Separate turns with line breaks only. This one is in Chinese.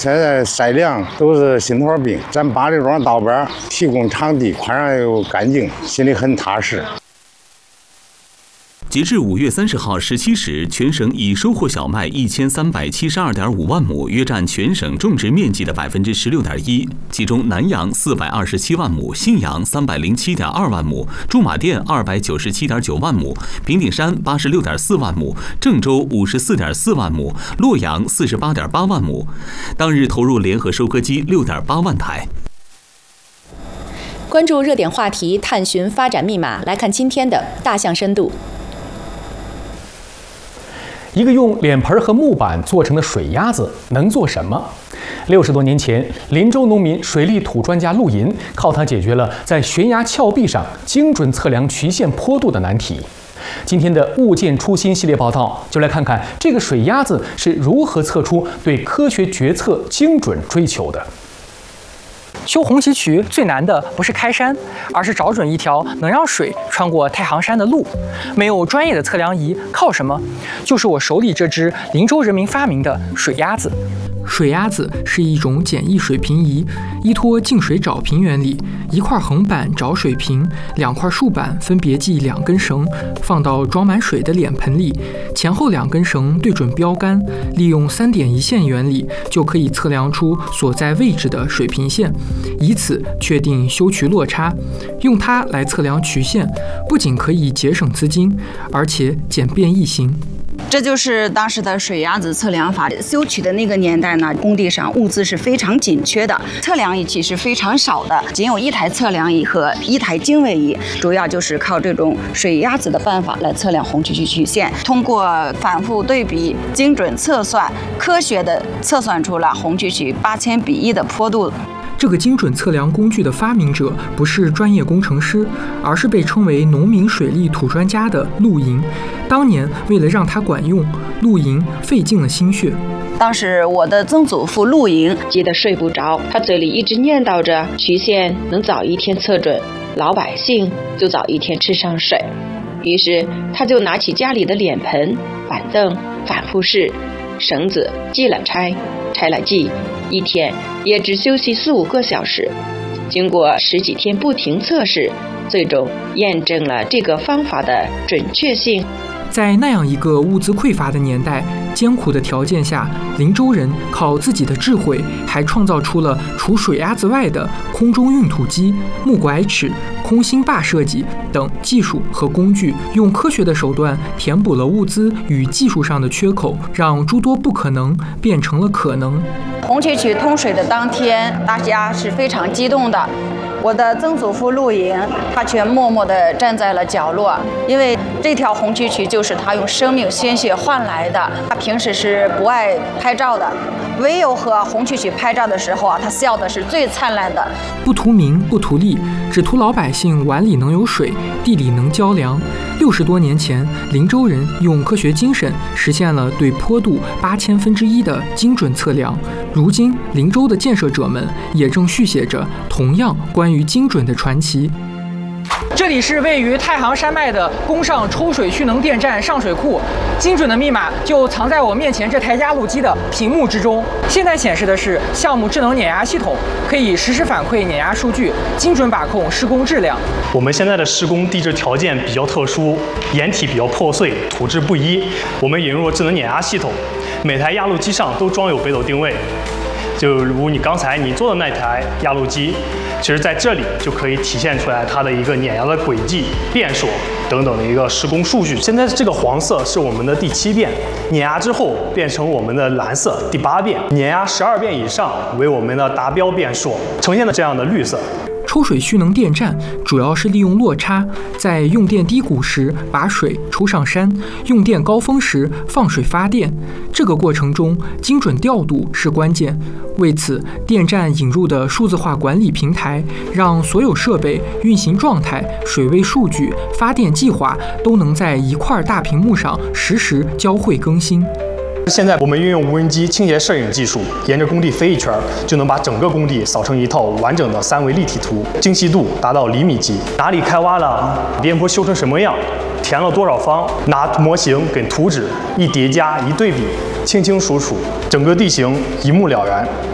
现在晒粮都是心头病，咱八里庄道边提供场地，宽敞又干净，心里很踏实。
截至5月30号17时，全省已收获小麦1372.5万亩，约占全省种植面积的16.1%。其中，南阳427万亩，信阳307.2万亩，驻马店297.9万亩，平顶山86.4万亩，郑州54.4万亩，洛阳48.8万亩。当日投入联合收割机6.8万台。
关注热点话题，探寻发展密码，来看今天的大象深度。
一个用脸盆和木板做成的水鸭子能做什么？60多年前，林州农民水利土专家陆银靠它解决了在悬崖峭壁上精准测量曲线坡度的难题。今天的物件初心系列报道，就来看看这个水鸭子是如何测出对科学决策精准追求的。
修红旗渠最难的不是开山，而是找准一条能让水穿过太行山的路。没有专业的测量仪，靠什么？就是我手里这只林州人民发明的水鸭子。水鸭子是一种简易水平仪，依托净水找平原理，一块横板找水平，2块竖板分别系2根绳，放到装满水的脸盆里，前后2根绳对准标杆，利用3点一线原理，就可以测量出所在位置的水平线，以此确定修渠落差。用它来测量曲线，不仅可以节省资金，而且简便易行。
这就是当时的水鸭子测量法。修渠的那个年代呢，工地上物资是非常紧缺的，测量仪器是非常少的，仅有1台测量仪和1台经纬仪，主要就是靠这种水鸭子的办法来测量红旗渠曲线。通过反复对比、精准测算，科学的测算出了红旗渠8000比1的坡度。
这个精准测量工具的发明者不是专业工程师，而是被称为农民水利土专家的陆银。当年为了让它管用，陆银费尽了心血。
当时我的曾祖父陆银急得睡不着，他嘴里一直念叨着曲线能早一天测准，老百姓就早一天吃上水。于是他就拿起家里的脸盆、板凳，反复试，绳子系了拆，拆了系，一天也只休息4、5个小时。经过10几天不停测试，最终验证了这个方法的准确性。
在那样一个物资匮乏的年代，艰苦的条件下，林州人靠自己的智慧，还创造出了除水鸭子外的空中运土机、木拐尺、空心坝设计等技术和工具，用科学的手段填补了物资与技术上的缺口，让诸多不可能变成了可能。
红旗渠通水的当天，大家是非常激动的。我的曾祖父陆银，他却默默地站在了角落，因为这条红旗渠就是他用生命鲜血换来的。他平时是不爱拍照的，唯有和红旗渠拍照的时候啊，他笑的是最灿烂的。
不图名，不图利，只图老百姓碗里能有水，地里能浇粮。60多年前，林州人用科学精神实现了对坡度8000分之1的精准测量。如今，林州的建设者们也正续写着同样关于精准的传奇。这里是位于太行山脉的工上抽水蓄能电站上水库，精准的密码就藏在我面前这台压路机的屏幕之中。现在显示的是项目智能碾压系统，可以实时反馈碾压数据，精准把控施工质量。
我们现在的施工地质条件比较特殊，岩体比较破碎，土质不一。我们引入了智能碾压系统，每台压路机上都装有北斗定位。就如你刚才坐的那台压路机，其实在这里就可以体现出来它的一个碾压的轨迹、变数等等的一个施工数据。现在这个黄色是我们的第7遍，碾压之后变成我们的蓝色第8遍，碾压12遍以上为我们的达标变数，呈现的这样的绿色。
抽水蓄能电站主要是利用落差，在用电低谷时把水抽上山，用电高峰时放水发电。这个过程中，精准调度是关键。为此，电站引入的数字化管理平台，让所有设备、运行状态、水位数据、发电计划都能在一块大屏幕上实时交汇更新。
现在我们运用无人机倾斜摄影技术，沿着工地飞一圈，就能把整个工地扫成一套完整的3维立体图，精细度达到厘米级。哪里开挖了，边坡修成什么样，填了多少方，拿模型跟图纸一叠加一对比，清清楚楚，整个地形一目了然。